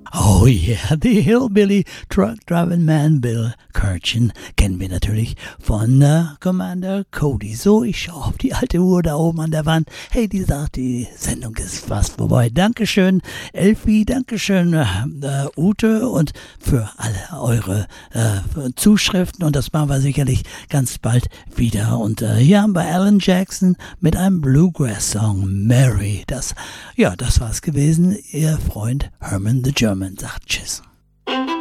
Oh yeah, the Hillbilly Truck Driving Man Bill Kirchen kennen wir natürlich von Commander Cody. So, ich schaue auf die alte Uhr da oben an der Wand. Hey, die sagt, die Sendung ist fast vorbei. Dankeschön, Elfi, Dankeschön, Ute und für alle eure Zuschriften. Und das machen wir sicherlich ganz bald wieder. Und hier haben wir Alan Jackson mit einem Bluegrass-Song, Mary. Das war's gewesen. Ihr Freund Herman the German sagt Tschüss.